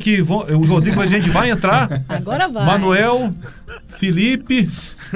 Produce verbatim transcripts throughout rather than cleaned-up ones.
aqui, vão, o Rodrigo Rezende vai entrar. Agora vai. Manuel, Felipe...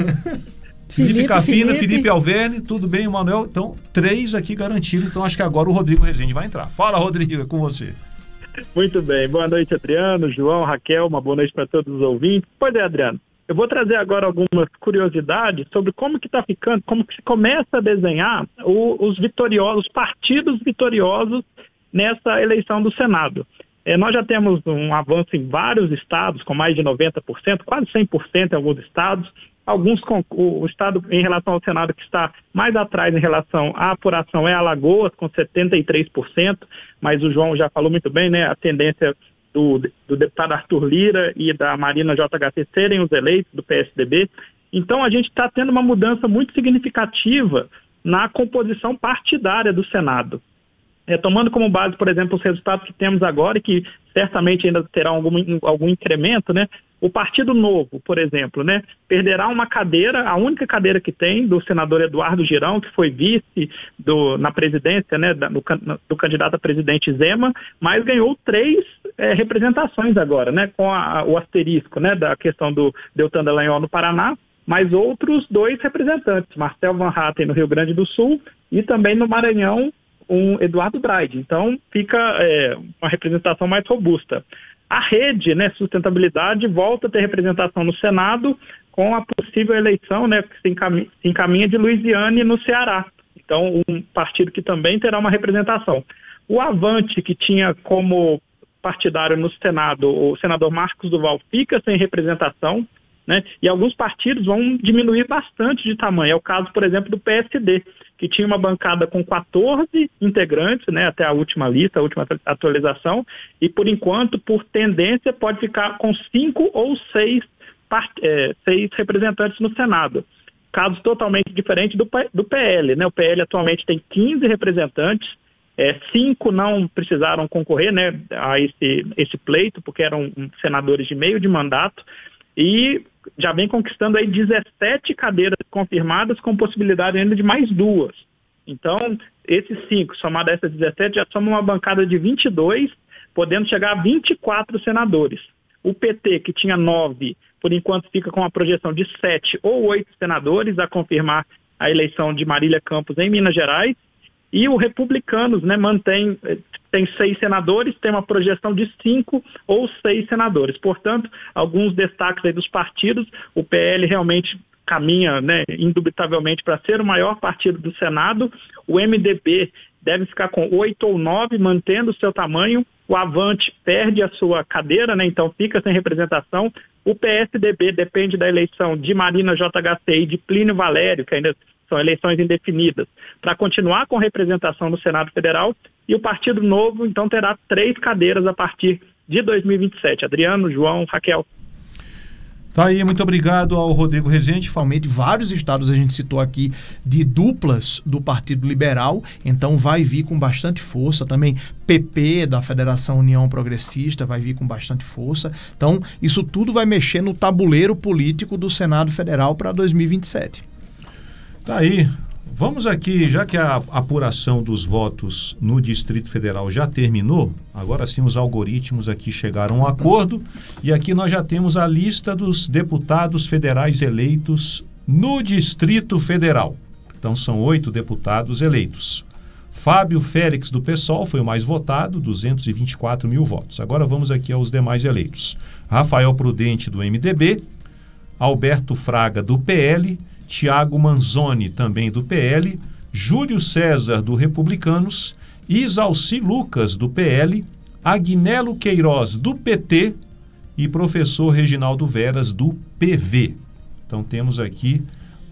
Felipe, Felipe Cafina, Felipe. Felipe Alverne, tudo bem, Manuel? Então, três aqui garantidos. Então, acho que agora o Rodrigo Rezende vai entrar. Fala, Rodrigo, é com você. Muito bem. Boa noite, Adriano, João, Raquel. Uma boa noite para todos os ouvintes. Pois é, Adriano. Eu vou trazer agora algumas curiosidades sobre como que está ficando, como que se começa a desenhar o, os vitoriosos, os partidos vitoriosos nessa eleição do Senado. É, nós já temos um avanço em vários estados, com mais de noventa por cento, quase cem por cento em alguns estados. Alguns, o estado em relação ao Senado que está mais atrás em relação à apuração é Alagoas, com setenta e três por cento, mas o João já falou muito bem, né? A tendência do, do deputado Arthur Lira e da Marina J H C serem os eleitos do P S D B. Então a gente está tendo uma mudança muito significativa na composição partidária do Senado. É, tomando como base, por exemplo, os resultados que temos agora e que certamente ainda terá algum, algum incremento, né? O Partido Novo, por exemplo, né, perderá uma cadeira, a única cadeira que tem, do senador Eduardo Girão, que foi vice do, na presidência, né, da, do, do candidato a presidente Zema, mas ganhou três é, representações agora, né, com a, o asterisco, né, da questão do Deltan Dallagnol no Paraná, mas outros dois representantes, Marcel Van Hatten no Rio Grande do Sul e também no Maranhão, um Eduardo Braide. Então, fica é, uma representação mais robusta. A rede, né, sustentabilidade, volta a ter representação no Senado com a possível eleição, né, que se encaminha, se encaminha de Luiziane no Ceará. Então, um partido que também terá uma representação. O Avante, que tinha como partidário no Senado o senador Marcos Duval, fica sem representação, né, e alguns partidos vão diminuir bastante de tamanho. É o caso, por exemplo, do P S D, que tinha uma bancada com quatorze integrantes, né, até a última lista, a última atualização, e por enquanto, por tendência, pode ficar com cinco ou seis, é, seis representantes no Senado. Caso totalmente diferente do, do P L, né? O P L atualmente tem quinze representantes, é, cinco não precisaram concorrer, né, a esse, esse pleito, porque eram senadores de meio de mandato, e já vem conquistando aí dezessete cadeiras confirmadas, com possibilidade ainda de mais duas. Então, esses cinco, somado a essas dezessete, já somam uma bancada de vinte e dois, podendo chegar a vinte e quatro senadores. O P T, que tinha nove, por enquanto fica com uma projeção de sete ou oito senadores a confirmar a eleição de Marília Campos em Minas Gerais. E o Republicanos, né, mantém, tem seis senadores, tem uma projeção de cinco ou seis senadores. Portanto, alguns destaques aí dos partidos, o P L realmente caminha, né, indubitavelmente para ser o maior partido do Senado. O M D B deve ficar com oito ou nove, mantendo o seu tamanho. O Avante perde a sua cadeira, né, então fica sem representação. O P S D B depende da eleição de Marina J H C e de Plínio Valério, que ainda são eleições indefinidas, para continuar com representação no Senado Federal, e o Partido Novo, então, terá três cadeiras a partir de dois mil e vinte e sete. Adriano, João, Raquel. Tá aí, muito obrigado ao Rodrigo Rezende. Principalmente vários estados a gente citou aqui de duplas do Partido Liberal, então vai vir com bastante força. Também P P da Federação União Progressista vai vir com bastante força. Então isso tudo vai mexer no tabuleiro político do Senado Federal para dois mil e vinte e sete. Tá aí. Vamos aqui, já que a apuração dos votos no Distrito Federal já terminou, agora sim os algoritmos aqui chegaram a um acordo, e aqui nós já temos a lista dos deputados federais eleitos no Distrito Federal. Então são oito deputados eleitos. Fábio Félix do PSOL foi o mais votado, duzentos e vinte e quatro mil votos. Agora vamos aqui aos demais eleitos. Rafael Prudente do M D B, Alberto Fraga do P L, Tiago Manzoni, também do P L, Júlio César, do Republicanos, Isalci Lucas, do P L, Agnello Queiroz, do P T e professor Reginaldo Veras, do P V. Então temos aqui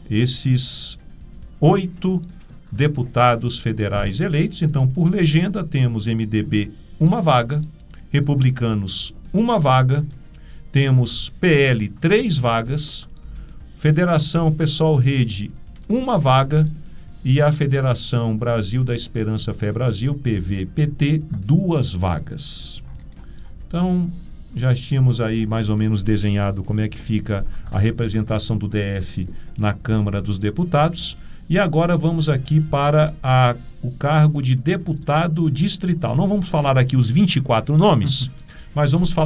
esses oito deputados federais eleitos. Então, por legenda, temos M D B uma vaga, Republicanos uma vaga, temos P L três vagas, Federação Pessoal Rede, uma vaga, e a Federação Brasil da Esperança Fé Brasil, P V P T, duas vagas. Então, já tínhamos aí mais ou menos desenhado como é que fica a representação do D F na Câmara dos Deputados. E agora vamos aqui para a, o cargo de deputado distrital. Não vamos falar aqui os vinte e quatro nomes, mas vamos falar